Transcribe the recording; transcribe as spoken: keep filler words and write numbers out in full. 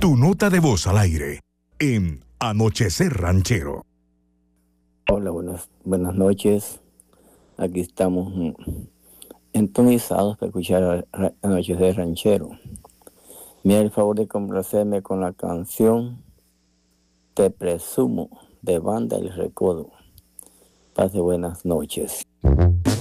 Tu nota de voz al aire en Anochecer Ranchero. Hola, buenas, buenas noches. Aquí estamos mm, entonizados para escuchar Anochecer Ranchero. Me da el favor de complacerme con la canción Te Presumo de Banda El Recodo. Pase buenas noches.